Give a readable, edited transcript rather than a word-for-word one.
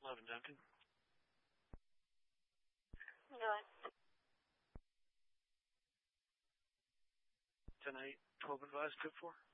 11 Duncan. Go ahead. 10-8, 12 advised, good for.